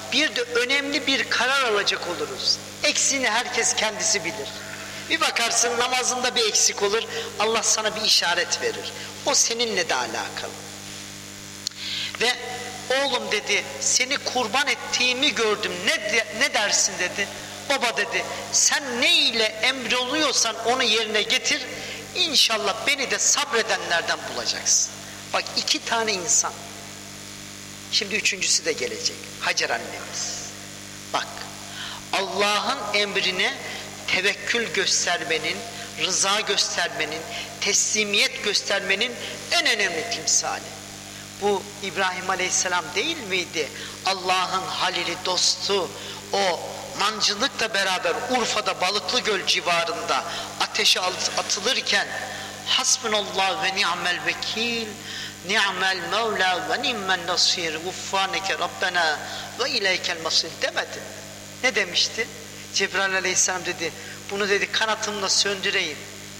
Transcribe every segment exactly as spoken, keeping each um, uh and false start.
bir de önemli bir karar alacak oluruz. Eksiğini herkes kendisi bilir. Bir bakarsın namazında bir eksik olur, Allah sana bir işaret verir. O seninle de alakalı. Ve oğlum dedi, seni kurban ettiğimi gördüm, ne, de, ne dersin dedi. Baba dedi, sen ne ile emroluyorsan onu yerine getir, İnşallah beni de sabredenlerden bulacaksın. Bak iki tane insan. Şimdi üçüncüsü de gelecek. Hacer annemiz. Bak Allah'ın emrine tevekkül göstermenin, rıza göstermenin, teslimiyet göstermenin en önemli timsali. Bu İbrahim Aleyhisselam değil miydi? Allah'ın halili, dostu, o mancınıkla beraber Urfa'da Balıklıgöl civarında ateşe atılırken hasbunallah ve ni'mel vekil, ni'mel mevla ve ni'men nasir, guffaneke rabbena ve ileykel masir demedi. Ne demişti? Cebrail Aleyhisselam dedi, bunu dedi kanatımla söndüreyim.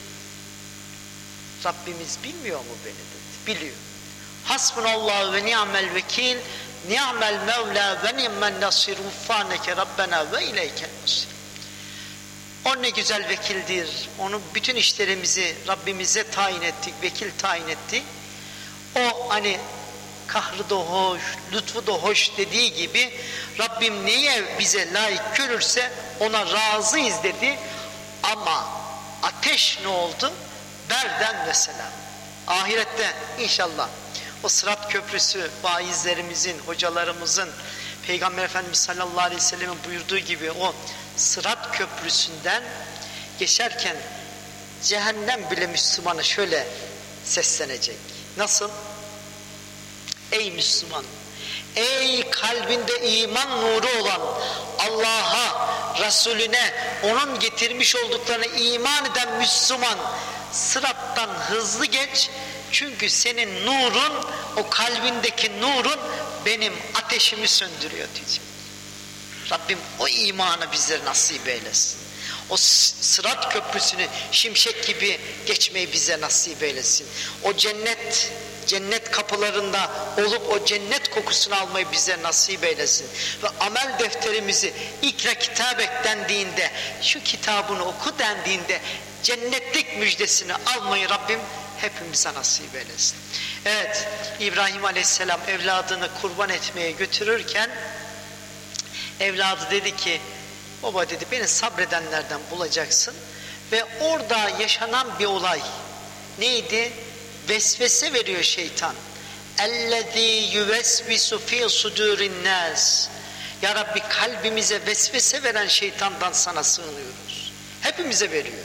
Rabbimiz bilmiyor mu beni dedi. Biliyor. Hasbunallah ve ni'mel vekil, ni'mel mevla ve ni'men nasir, guffaneke rabbena ve ileykel masir. O ne güzel vekildir. Onu bütün işlerimizi Rabbimize tayin ettik, vekil tayin ettik. O hani kahrı da hoş, lütfu da hoş dediği gibi Rabbim neye bize layık görürse ona razıyız dedi. Ama ateş ne oldu? Berden mesela. Ahirette inşallah o Sırat Köprüsü vaizlerimizin, hocalarımızın, Peygamber Efendimiz sallallahu aleyhi ve sellem'in buyurduğu gibi o Sırat Köprüsü'nden geçerken cehennem bile Müslümana şöyle seslenecek. Nasıl? Ey Müslüman, ey kalbinde iman nuru olan Allah'a, Resulüne, onun getirmiş olduklarına iman eden Müslüman, sırattan hızlı geç. Çünkü senin nurun, o kalbindeki nurun benim ateşimi söndürüyor diyecek. Rabbim o imanı bizlere nasip eylesin. O Sırat Köprüsünü şimşek gibi geçmeyi bize nasip eylesin. O cennet, cennet kapılarında olup o cennet kokusunu almayı bize nasip eylesin. Ve amel defterimizi ikra kitabek dendiğinde, şu kitabını oku dendiğinde cennetlik müjdesini almayı Rabbim hepimize nasip eylesin. Evet, İbrahim Aleyhisselam evladını kurban etmeye götürürken evladı dedi ki, baba dedi beni sabredenlerden bulacaksın. Ve orada yaşanan bir olay neydi? Vesvese veriyor şeytan. اَلَّذ۪ي يُوَسْوِسُ ف۪ي صُدُورِ النَّاسِ. Ya Rabbi kalbimize vesvese veren şeytandan sana sığınıyoruz. Hepimize veriyor.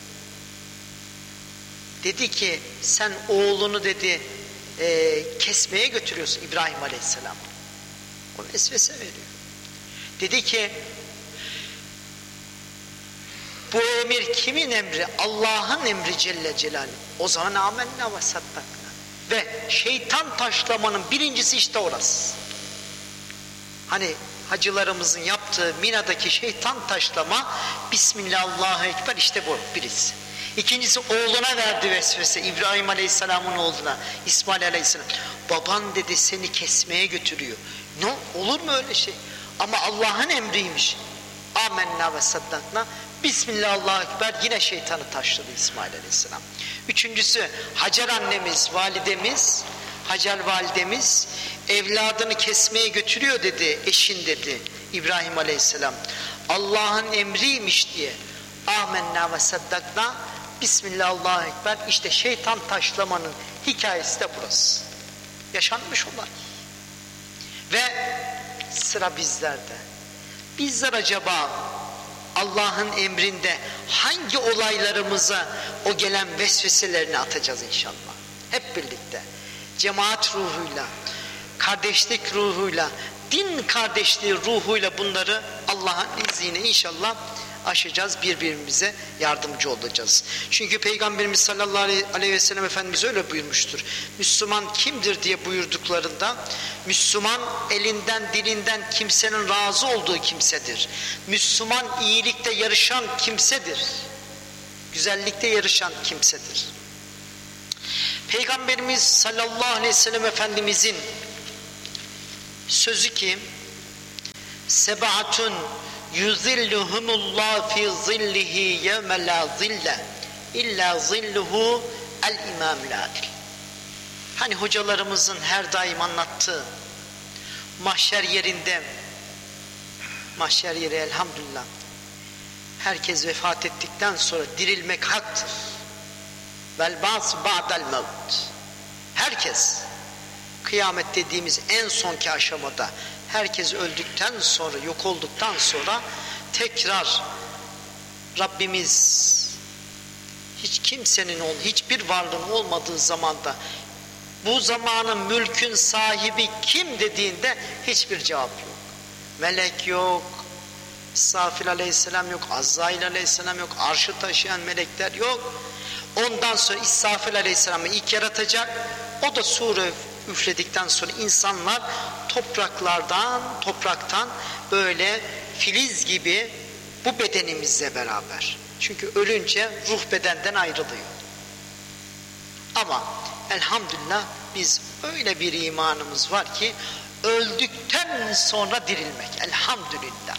Dedi ki sen oğlunu dedi e, kesmeye götürüyorsun İbrahim Aleyhisselam. O vesvese veriyor. Dedi ki bu emir kimin emri? Allah'ın emri Celle Celaluhu. O zaman amenna ve saddakna. Ve şeytan taşlamanın birincisi işte orası. Hani hacılarımızın yaptığı Mina'daki şeytan taşlama, Bismillahirrahmanirrahim Ekber, işte bu birisi. İkincisi oğluna verdi vesvese, İbrahim Aleyhisselam'ın oğluna, İsmail Aleyhisselam. Baban dedi seni kesmeye götürüyor. Ne olur mu öyle şey? Ama Allah'ın emriymiş. Amenna ve saddakna. Bismillahirrahmanirrahim. Yine şeytanı taşladı İsmail Aleyhisselam. Üçüncüsü Hacer annemiz, validemiz, Hacer validemiz evladını kesmeye götürüyor dedi, eşin dedi İbrahim Aleyhisselam. Allah'ın emriymiş diye. Amenna ve saddakna. Bismillahirrahmanirrahim. İşte şeytan taşlamanın hikayesi de burası. Yaşanmış olay. Ve sıra bizlerde. Bizler acaba Allah'ın emrinde hangi olaylarımıza o gelen vesveselerini atacağız inşallah. Hep birlikte. Cemaat ruhuyla, kardeşlik ruhuyla, din kardeşliği ruhuyla bunları Allah'ın izniyle inşallah aşacağız, birbirimize yardımcı olacağız. Çünkü Peygamberimiz sallallahu aleyhi ve sellem Efendimiz öyle buyurmuştur. Müslüman kimdir diye buyurduklarında, Müslüman elinden dilinden kimsenin razı olduğu kimsedir. Müslüman iyilikte yarışan kimsedir. Güzellikte yarışan kimsedir. Peygamberimiz sallallahu aleyhi ve sellem Efendimizin sözü ki, Sebatun yuzilluhumullah fi zillihi yevme la zille illa zilluhu el imamul adil. Hani hocalarımızın her daim anlattığı mahşer yerinde, mahşer yeri elhamdülillah, herkes vefat ettikten sonra dirilmek haktır. Vel ba's ba'del mevt. Herkes, kıyamet dediğimiz en sonki aşamada, herkes öldükten sonra, yok olduktan sonra tekrar Rabbimiz hiç kimsenin, hiçbir varlığın olmadığı zamanda bu zamanın mülkün sahibi kim dediğinde hiçbir cevap yok. Melek yok, İsrafil aleyhisselam yok, Azrail aleyhisselam yok, arşı taşıyan melekler yok. Ondan sonra İsrafil aleyhisselamı ilk yaratacak. O da sure üfledikten sonra insanlar topraklardan, topraktan böyle filiz gibi bu bedenimizle beraber. Çünkü ölünce ruh bedenden ayrılıyor. Ama elhamdülillah biz öyle bir imanımız var ki öldükten sonra dirilmek. Elhamdülillah.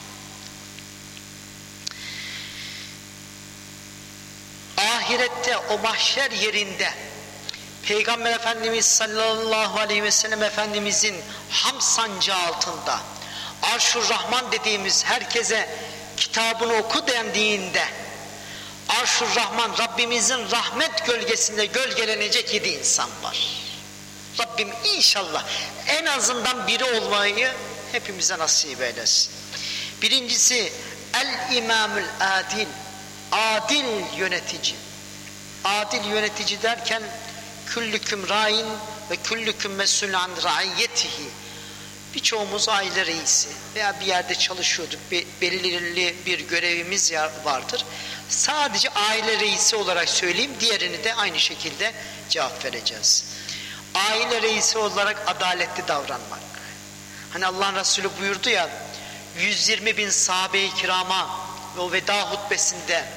Ahirette o mahşer yerinde Peygamber Efendimiz sallallahu aleyhi ve sellem Efendimizin ham sancağı altında Arş-ur Rahman dediğimiz herkese kitabını oku dendiğinde Arş-ur Rahman Rabbimizin rahmet gölgesinde gölgelenecek yedi insan var. Rabbim inşallah en azından biri olmayı hepimize nasip eylesin. Birincisi El İmamül Adil, adil yönetici. Adil yönetici derken küllüküm rain ve küllüküm mesul an raiyetihi. Birçoğumuz aile reisi veya bir yerde çalışıyorduk, belirli bir görevimiz vardır. Sadece aile reisi olarak söyleyeyim, diğerini de aynı şekilde cevap vereceğiz. Aile reisi olarak adaletli davranmak. Hani Allah'ın Resulü buyurdu ya, yüz yirmi bin sahabe-i kirama o veda hutbesinde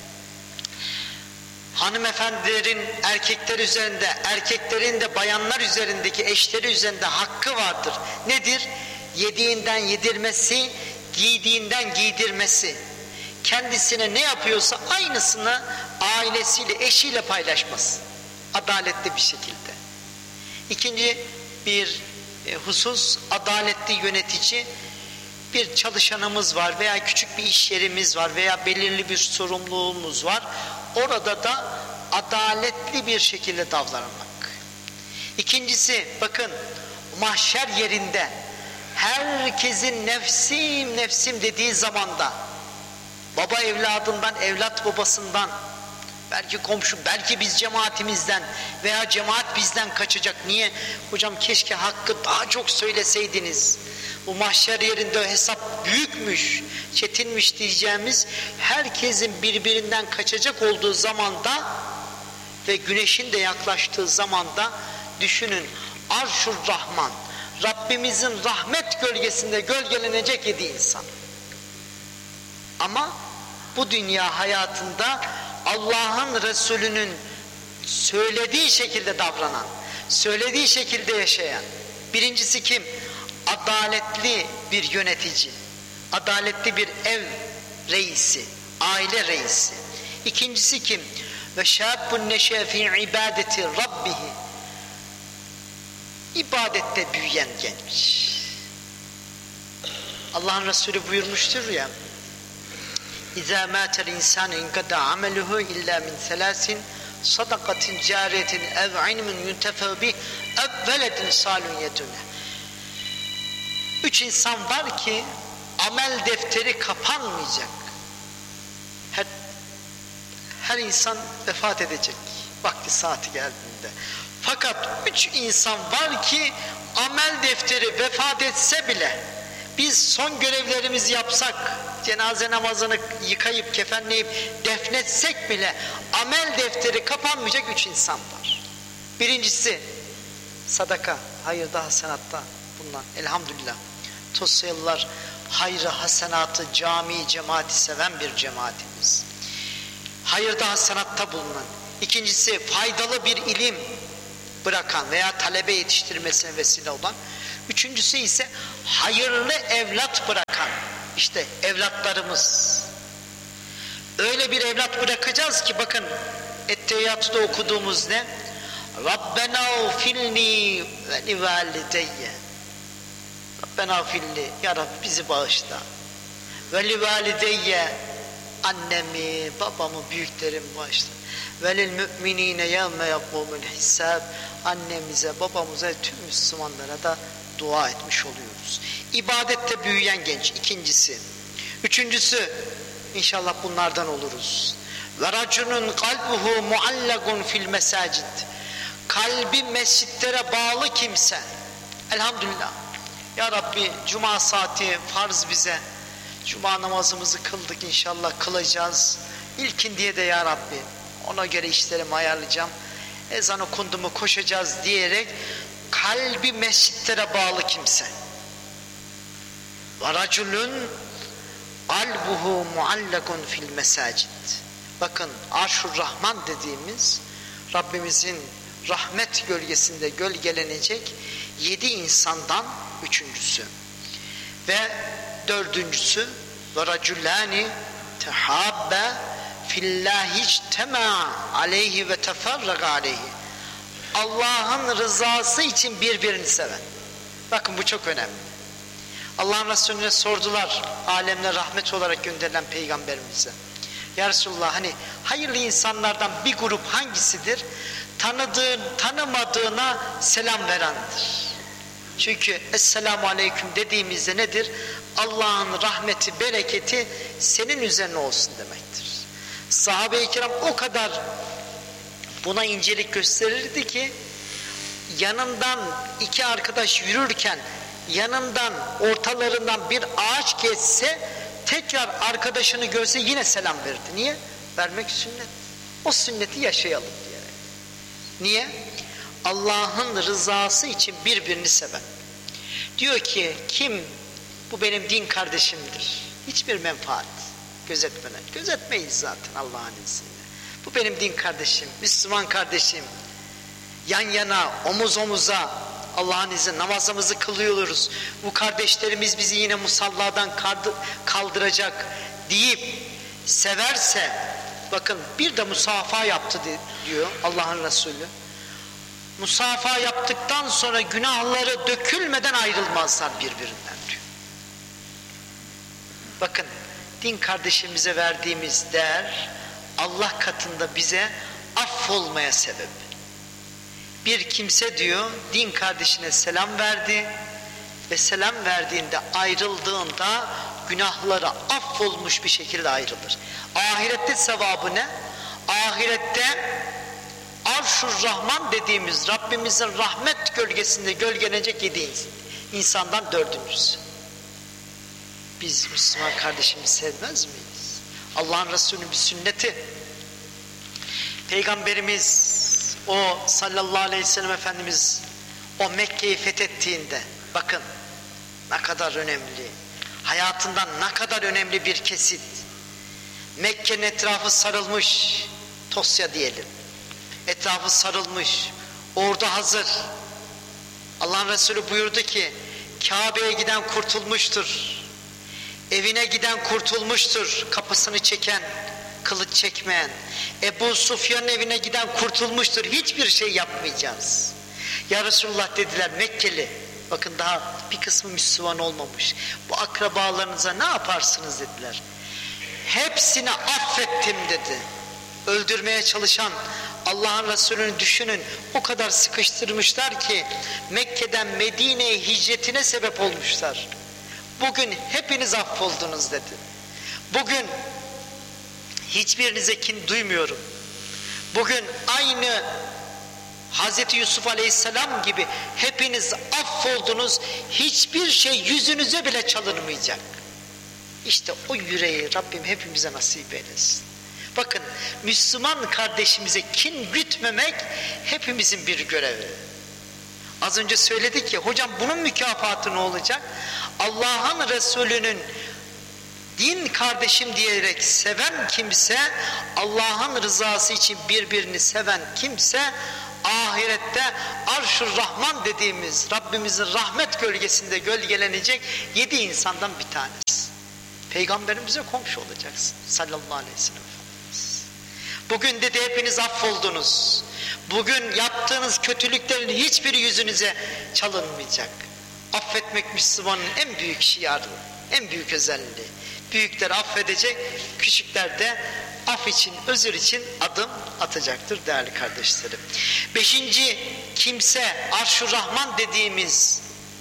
hanımefendilerin erkekler üzerinde, erkeklerin de bayanlar üzerindeki eşleri üzerinde hakkı vardır. Nedir? Yediğinden yedirmesi, giydiğinden giydirmesi. Kendisine ne yapıyorsa aynısını ailesiyle, eşiyle paylaşması. Adaletli bir şekilde. İkinci bir husus, adaletli yönetici. Bir çalışanımız var veya küçük bir iş yerimiz var veya belirli bir sorumluluğumuz var. Orada da adaletli bir şekilde davranmak. İkincisi, bakın mahşer yerinde herkesin nefsim nefsim dediği zamanda baba evladından, evlat babasından, belki komşu, belki biz cemaatimizden veya cemaat bizden kaçacak. Niye? Hocam keşke hakkı daha çok söyleseydiniz. Bu mahşer yerinde hesap büyükmüş, çetinmiş diyeceğimiz herkesin birbirinden kaçacak olduğu zamanda ve güneşin de yaklaştığı zamanda düşünün, Arş-ur Rahman, Rabbimizin rahmet gölgesinde gölgelenecek yedi insan. Ama bu dünya hayatında Allah'ın Resulü'nün söylediği şekilde davranan, söylediği şekilde yaşayan. Birincisi kim? Adaletli bir yönetici, adaletli bir ev reisi, aile reisi. İkincisi kim? Ve şâbbun neşe fî ibâdeti rabbihi, ibadette büyüyen genç. Allah'ın Resulü buyurmuştur ya, İzâ mâtel insânu inkada ameluhu illâ min selâsin sadakatin câriyetin ev ilmin yuntefev bih ev veledin sâlun yedûne. Üç insan var ki amel defteri kapanmayacak. Her, her insan vefat edecek vakti saati geldiğinde. Fakat üç insan var ki amel defteri vefat etse bile biz son görevlerimizi yapsak, cenaze namazını yıkayıp kefenleyip defnetsek bile amel defteri kapanmayacak üç insan var. Birincisi sadaka, hayırda, hasenatta bunlar elhamdülillah. Tosyalılar hayrı, hasenatı, cami, cemaati seven bir cemaatimiz. Hayırda, hasenatta bulunan. İkincisi faydalı bir ilim bırakan veya talebe yetiştirmesine vesile olan. Üçüncüsü ise hayırlı evlat bırakan. İşte evlatlarımız. Öyle bir evlat bırakacağız ki bakın Ettehiyyatü'de okuduğumuz ne? Rabbena ufilni ve li valideyye. Rabbena ufilni, ya Rabbi bizi bağışla. Ve li valideyye, annemi, babamı, büyüklerimi bağışla. Ve lil müminine yevme yakumul hisab. Annemize, babamıza, tüm Müslümanlara da dua etmiş oluyoruz. İbadette büyüyen genç, ikincisi. Üçüncüsü, İnşallah bunlardan oluruz. Ve raculun kalbuhu muallagun fil mesacid. Kalbi mescitlere bağlı kimse. Elhamdülillah. Ya Rabbi cuma saati farz bize. Cuma namazımızı kıldık, inşallah kılacağız. İlkin diye de ya Rabbi ona göre işlerimi ayarlayacağım. Ezan okundu mu koşacağız diyerek kalbi mescitlere bağlı kimse. Ve raculun kalbuhu muallakun fil mesacid. Bakın Arşur Rahman dediğimiz Rabbimizin rahmet gölgesinde gölgelenecek yedi insandan üçüncüsü. Ve dördüncüsü ve raculani tehabbe fillahi ictema aleyhi ve teferraga aleyhi. Allah'ın rızası için birbirini seven. Bakın bu çok önemli. Allah'ın Resulüne sordular, alemine rahmet olarak gönderilen peygamberimize. Ya Resulullah, hani hayırlı insanlardan bir grup hangisidir? Tanıdığın, tanımadığına selam verendir. Çünkü Esselamu Aleyküm dediğimizde nedir? Allah'ın rahmeti, bereketi senin üzerine olsun demektir. Sahabe-i kiram o kadar buna incelik gösterirdi ki yanından iki arkadaş yürürken yanından, ortalarından bir ağaç geçse tekrar arkadaşını görse yine selam verirdi. Niye? Vermek sünnet. O sünneti yaşayalım diye. Niye? Allah'ın rızası için birbirini seven. Diyor ki kim bu benim din kardeşimdir. Hiçbir menfaat gözetmeden. Gözetmeyiz zaten Allah'ın izniyle. Bu benim din kardeşim, Müslüman kardeşim. Yan yana, omuz omuza Allah'ın izniyle namazımızı kılıyoruz. Bu kardeşlerimiz bizi yine musalladan kaldıracak deyip severse, bakın bir de musafaha yaptı diyor Allah'ın Resulü. Musafaha yaptıktan sonra günahları dökülmeden ayrılmazlar birbirinden diyor. Bakın din kardeşimize verdiğimiz değer Allah katında bize affolmaya sebep. Bir kimse diyor din kardeşine selam verdi ve selam verdiğinde ayrıldığında günahları affolmuş bir şekilde ayrılır. Ahirette sevabı ne? Ahirette Arşur Rahman dediğimiz Rabbimizin rahmet gölgesinde gölgelenecek yedi insandan dördüncüsü. Biz Müslüman kardeşimizi sevmez miyiz? Allah'ın Resulü'nün bir sünneti. Peygamberimiz o sallallahu aleyhi ve sellem Efendimiz o Mekke'yi fethettiğinde bakın ne kadar önemli, hayatından ne kadar önemli bir kesit. Mekke'nin etrafı sarılmış, Tosya diyelim. Etrafı sarılmış, ordu hazır. Allah'ın Resulü buyurdu ki Kabe'ye giden kurtulmuştur. Evine giden kurtulmuştur, kapısını çeken, kılıç çekmeyen. Ebu Sufyan'ın evine giden kurtulmuştur, hiçbir şey yapmayacağız. Ya Resulullah dediler Mekkeli, bakın daha bir kısmı Müslüman olmamış. Bu akrabalarınıza ne yaparsınız dediler. Hepsini affettim dedi. Öldürmeye çalışan Allah'ın Resulü'nü düşünün, o kadar sıkıştırmışlar ki Mekke'den Medine'ye hicretine sebep olmuşlar. Bugün hepiniz affoldunuz dedi. Bugün hiçbirinize kin duymuyorum. Bugün aynı Hazreti Yusuf Aleyhisselam gibi hepiniz affoldunuz, hiçbir şey yüzünüze bile çalınmayacak. İşte o yüreği Rabbim hepimize nasip eylesin. Bakın Müslüman kardeşimize kin gütmemek hepimizin bir görevi. Az önce söyledik ya hocam bunun mükafatı ne olacak? Allah'ın Resulü'nün din kardeşim diyerek seven kimse, Allah'ın rızası için birbirini seven kimse ahirette Arşur Rahman dediğimiz Rabbimizin rahmet gölgesinde gölgelenecek yedi insandan bir tanesi. Peygamberimize komşu olacaksın sallallahu aleyhi ve sellem. Bugün dedi hepiniz affoldunuz. Bugün yaptığınız kötülüklerin hiçbiri yüzünüze çalınmayacak. Affetmek Müslümanın en büyük şiarı, en büyük özelliği. Büyükler affedecek, küçükler de af için, özür için adım atacaktır değerli kardeşlerim. Beşinci kimse, Arş-ı Rahman dediğimiz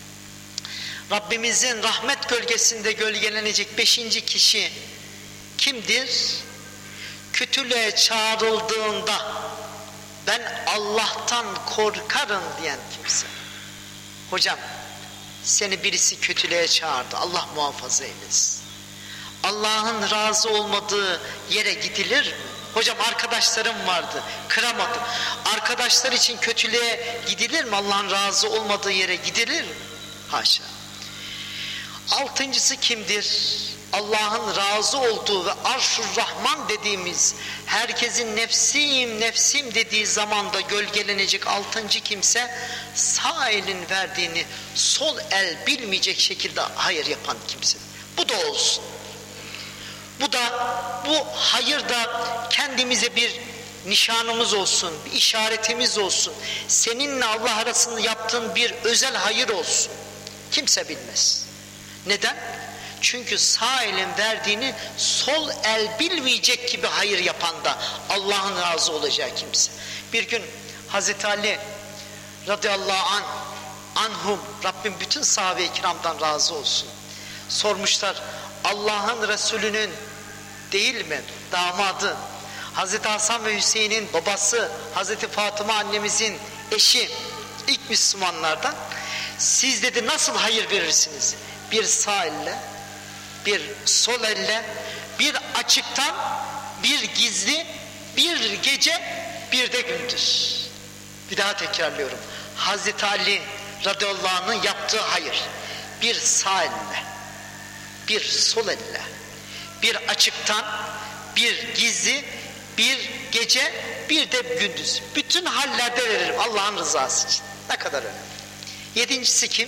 Rabbimizin rahmet gölgesinde gölgelenecek beşinci kişi kimdir? Kötülüğe çağrıldığında ben Allah'tan korkarım diyen kimse. Hocam seni birisi kötülüğe çağırdı, Allah muhafaza eylesin. Allah'ın razı olmadığı yere gidilir mi? Hocam arkadaşlarım vardı, kıramadım. Arkadaşlar için kötülüğe gidilir mi? Allah'ın razı olmadığı yere gidilir mi? Haşa. Altıncısı kimdir? Allah'ın razı olduğu ve Arş-ı Rahman dediğimiz, herkesin nefsim nefsim dediği zamanda gölgelenecek altıncı kimse, sağ elin verdiğini sol el bilmeyecek şekilde hayır yapan kimse. Bu da olsun. Bu da, bu hayır da kendimize bir nişanımız olsun, bir işaretimiz olsun. Seninle Allah arasında yaptığın bir özel hayır olsun. Kimse bilmez. Neden? Çünkü sağ elin verdiğini sol el bilmeyecek gibi hayır yapan da Allah'ın razı olacağı kimse. Bir gün Hazreti Ali radıyallahu anh, anhum, Rabbim bütün sahabe-i kiramdan razı olsun. Sormuşlar, Allah'ın Resulü'nün değil mi damadı, Hazreti Hasan ve Hüseyin'in babası, Hazreti Fatıma annemizin eşi, ilk Müslümanlardan, siz dedi nasıl hayır verirsiniz? Bir sağ elle, bir sol elle, bir açıktan, bir gizli, bir gece, bir de gündüz. Bir daha tekrarlıyorum. Hazreti Ali radıyallahu anh'ın yaptığı hayır, bir sağ elle, bir sol elle, bir açıktan, bir gizli, bir gece, bir de gündüz. Bütün hallerde veririm Allah'ın rızası için. Ne kadar önemli. Yedincisi kim?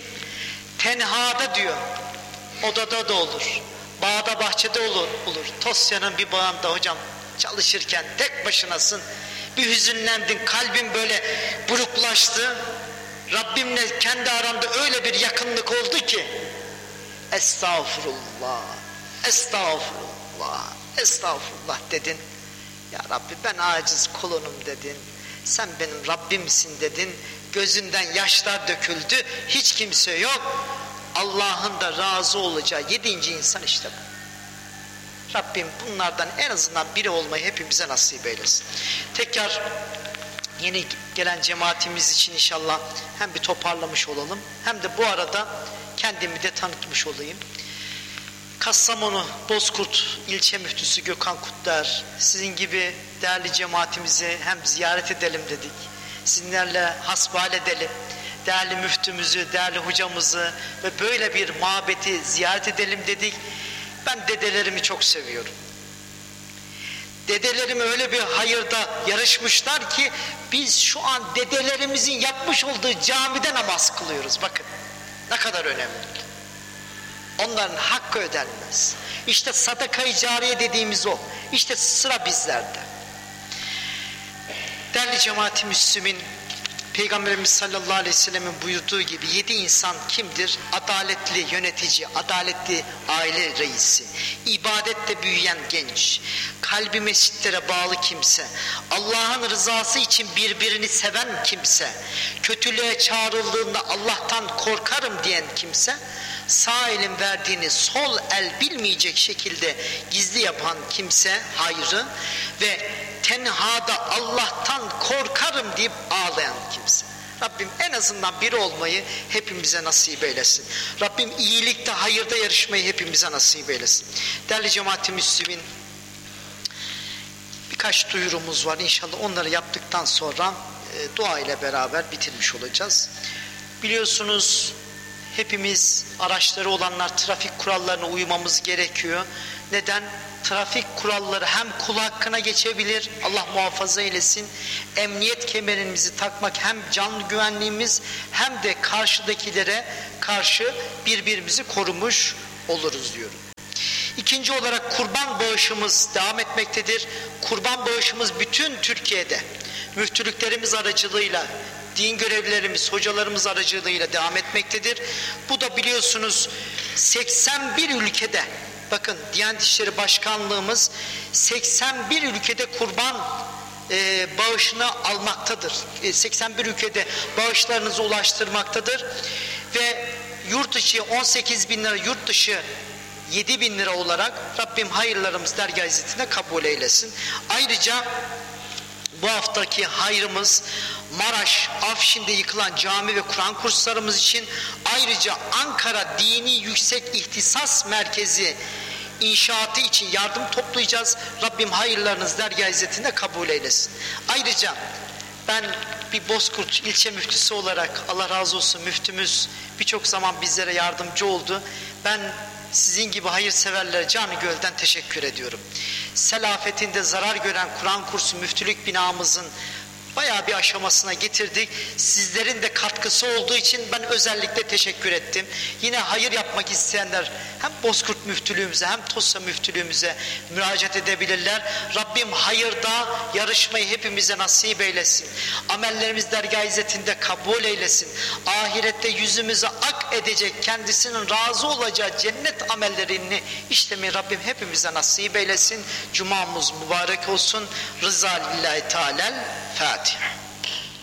Tenhada diyor. Odada da olur. Bağda bahçede olur. olur. Tosya'nın bir bağında hocam çalışırken tek başınasın. Bir hüzünlendin. Kalbin böyle buruklaştı. Rabbimle kendi aranda öyle bir yakınlık oldu ki Estağfurullah, Estağfurullah, Estağfurullah dedin. Ya Rabbi ben aciz kulunum dedin. Sen benim Rabbimsin dedin. Gözünden yaşlar döküldü. Hiç kimse yok. Allah'ın da razı olacağı yedinci insan işte bu. Rabbim bunlardan en azından biri olmayı hepimize nasip eylesin. Tekrar yeni gelen cemaatimiz için inşallah hem bir toparlamış olalım, hem de bu arada kendimi de tanıtmış olayım. Kastamonu Bozkurt ilçe müftüsü Gökhan Kutlar, sizin gibi değerli cemaatimizi hem ziyaret edelim dedik, sizinlerle hasbihal edelim, değerli müftümüzü, değerli hocamızı ve böyle bir mabedi ziyaret edelim dedik. Ben dedelerimi çok seviyorum. Dedelerim öyle bir hayırda yarışmışlar ki biz şu an dedelerimizin yapmış olduğu camide namaz kılıyoruz. Bakın ne kadar önemli. Onların hakkı ödenmez. İşte sadaka-i cariye dediğimiz o. İşte sıra bizlerde. Değerli cemaat-i Müslümin, Peygamberimiz sallallahu aleyhi ve sellem'in buyurduğu gibi yedi insan kimdir? Adaletli yönetici, adaletli aile reisi, ibadette büyüyen genç, kalbi mescitlere bağlı kimse, Allah'ın rızası için birbirini seven kimse, kötülüğe çağrıldığında Allah'tan korkarım diyen kimse, sağ elin verdiğini sol el bilmeyecek şekilde gizli yapan kimse hayrı ve tenhada Allah'tan korkarım deyip ağlayan kimse. Rabbim en azından biri olmayı hepimize nasip eylesin. Rabbim iyilikte, hayırda yarışmayı hepimize nasip eylesin. Değerli cemaat-i Müslümin, birkaç duyurumuz var. İnşallah onları yaptıktan sonra e, dua ile beraber bitirmiş olacağız. Biliyorsunuz hepimiz, araçları olanlar, trafik kurallarına uymamız gerekiyor. Neden? Trafik kuralları hem kul hakkına geçebilir, Allah muhafaza eylesin. Emniyet kemerimizi takmak hem can güvenliğimiz hem de karşıdakilere karşı birbirimizi korumuş oluruz diyorum. İkinci olarak kurban bağışımız devam etmektedir. Kurban bağışımız bütün Türkiye'de müftülüklerimiz aracılığıyla, din görevlilerimiz, hocalarımız aracılığıyla devam etmektedir. Bu da biliyorsunuz seksen bir ülkede, bakın Diyanet İşleri Başkanlığımız seksen bir ülkede kurban e, bağışını almaktadır. E, seksen bir ülkede bağışlarınızı ulaştırmaktadır. Ve yurt içi on sekiz bin lira, yurt dışı yedi bin lira olarak Rabbim hayırlarımız dergâh izzetinde kabul eylesin. Ayrıca bu haftaki hayrımız Maraş, Afşin'de yıkılan cami ve Kur'an kurslarımız için, ayrıca Ankara Dini Yüksek İhtisas Merkezi inşaatı için yardım toplayacağız. Rabbim hayırlarınız dergâh izzetinde kabul eylesin. Ayrıca ben bir Bozkurt ilçe müftüsü olarak, Allah razı olsun müftümüz birçok zaman bizlere yardımcı oldu. Ben sizin gibi hayırseverlere canı gönülden teşekkür ediyorum. Sel afetinde zarar gören Kur'an kursu müftülük binamızın bayağı bir aşamasına getirdik. Sizlerin de katkısı olduğu için ben özellikle teşekkür ettim. Yine hayır yapmak isteyenler hem Bozkurt müftülüğümüze hem Tossa müftülüğümüze müracaat edebilirler. Rabbim hayırda yarışmayı hepimize nasip eylesin. Amellerimiz dergâh izzetinde kabul eylesin. Ahirette yüzümüze ak edecek, kendisinin razı olacağı cennet amellerini işlemeyi Rabbim hepimize nasip eylesin. Cumamız mübarek olsun. Rıza lillahi teâlâ. Fatiha.